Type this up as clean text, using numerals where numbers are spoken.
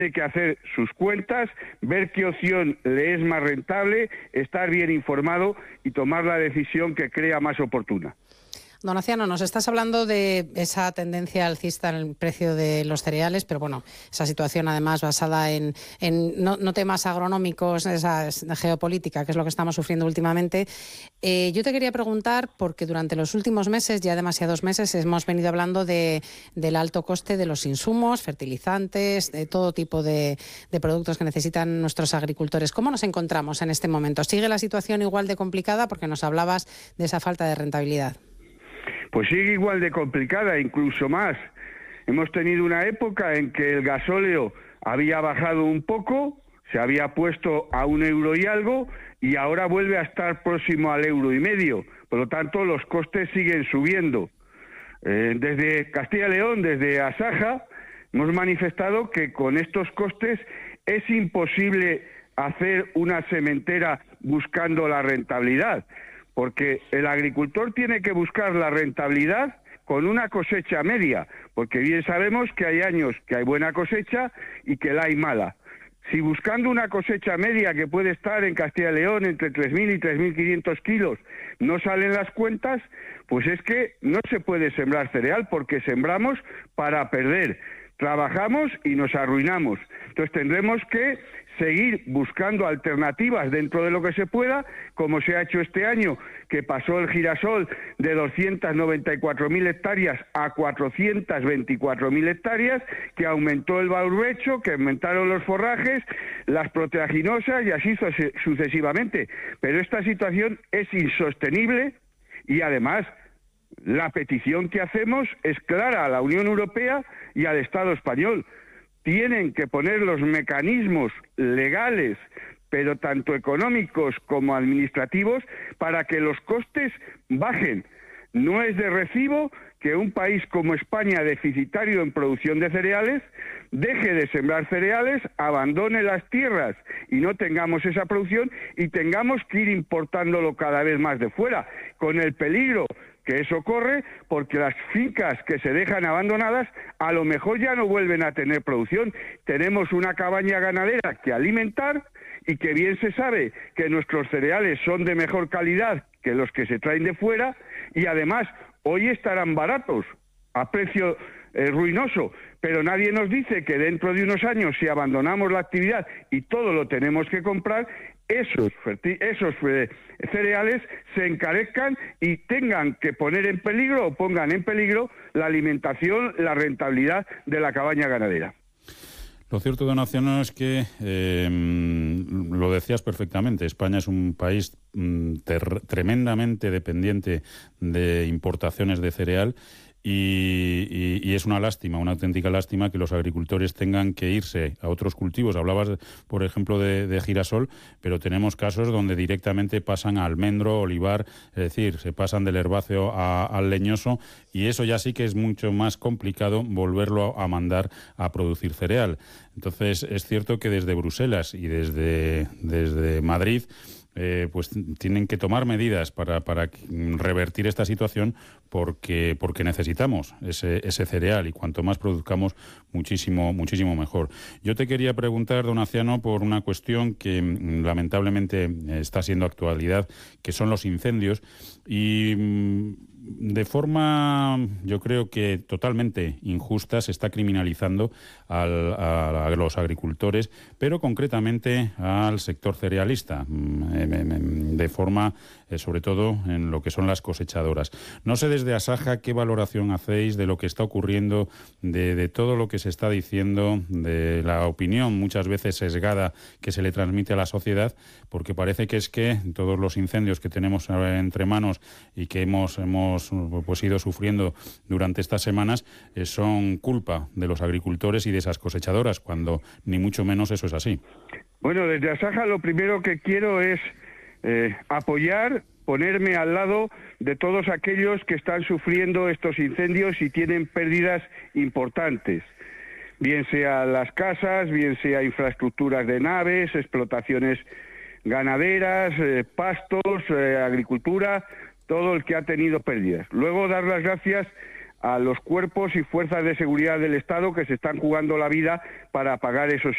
tiene que hacer sus cuentas, ver qué opción le es más rentable, estar bien informado y tomar la decisión que crea más oportuna. Don Aciano, nos estás hablando de esa tendencia alcista en el precio de los cereales, pero bueno, esa situación además basada en no temas agronómicos, esa geopolítica, que es lo que estamos sufriendo últimamente. Yo te quería preguntar, porque durante los últimos meses, ya demasiados meses, hemos venido hablando del alto coste de los insumos, fertilizantes, de todo tipo de productos que necesitan nuestros agricultores. ¿Cómo nos encontramos en este momento? ¿Sigue la situación igual de complicada? Porque nos hablabas de esa falta de rentabilidad. Pues sigue igual de complicada, incluso más. Hemos tenido una época en que el gasóleo había bajado un poco, se había puesto a 1 euro y algo, y ahora vuelve a estar próximo al 1,5 €. Por lo tanto, los costes siguen subiendo. Desde Castilla y León, desde Asaja, hemos manifestado que con estos costes es imposible hacer una sementera buscando la rentabilidad, porque el agricultor tiene que buscar la rentabilidad con una cosecha media, porque bien sabemos que hay años que hay buena cosecha y que la hay mala. Si buscando una cosecha media que puede estar en Castilla y León entre 3.000 y 3.500 kilos no salen las cuentas, pues es que no se puede sembrar cereal, porque sembramos para perder. Trabajamos y nos arruinamos. Entonces tendremos que seguir buscando alternativas dentro de lo que se pueda, como se ha hecho este año, que pasó el girasol de 294.000 hectáreas a 424.000 hectáreas, que aumentó el barbecho, que aumentaron los forrajes, las proteaginosas y así sucesivamente. Pero esta situación es insostenible y además la petición que hacemos es clara a la Unión Europea y al Estado español. Tienen que poner los mecanismos legales, pero tanto económicos como administrativos, para que los costes bajen. No es de recibo que un país como España, deficitario en producción de cereales, deje de sembrar cereales, abandone las tierras y no tengamos esa producción y tengamos que ir importándolo cada vez más de fuera, con el peligro que eso corre, porque las fincas que se dejan abandonadas a lo mejor ya no vuelven a tener producción. Tenemos una cabaña ganadera que alimentar y que bien se sabe que nuestros cereales son de mejor calidad que los que se traen de fuera y además hoy estarán baratos, a precio ruinoso, pero nadie nos dice que dentro de unos años, si abandonamos la actividad y todo lo tenemos que comprar, esos cereales se encarezcan y tengan que poner en peligro o pongan en peligro la alimentación, la rentabilidad de la cabaña ganadera. Lo cierto, don Aciano, es que, lo decías perfectamente, España es un país tremendamente dependiente de importaciones de cereal y es una lástima, una auténtica lástima que los agricultores tengan que irse a otros cultivos. Hablabas, por ejemplo, de girasol, pero tenemos casos donde directamente pasan a almendro, olivar, es decir, se pasan del herbáceo al leñoso, y eso ya sí que es mucho más complicado volverlo a mandar a producir cereal. Entonces, es cierto que desde Bruselas y desde Madrid pues tienen que tomar medidas para revertir esta situación, porque necesitamos ese cereal, y cuanto más produzcamos, muchísimo mejor. Yo te quería preguntar, don Aciano, por una cuestión que lamentablemente está siendo actualidad, que son los incendios, y de forma, yo creo que totalmente injusta, se está criminalizando a los agricultores, pero concretamente al sector cerealista, de forma, sobre todo, en lo que son las cosechadoras. No sé desde Asaja qué valoración hacéis de lo que está ocurriendo, de todo lo que se está diciendo, de la opinión muchas veces sesgada que se le transmite a la sociedad, porque parece que es que todos los incendios que tenemos entre manos y que hemos pues ido sufriendo durante estas semanas son culpa de los agricultores y de esas cosechadoras, cuando ni mucho menos eso es así. Bueno, desde Asaja lo primero que quiero es apoyar, ponerme al lado de todos aquellos que están sufriendo estos incendios y tienen pérdidas importantes, bien sea las casas, bien sea infraestructuras de naves, explotaciones ganaderas, pastos, agricultura, todo el que ha tenido pérdidas. Luego, dar las gracias a los cuerpos y fuerzas de seguridad del Estado que se están jugando la vida para apagar esos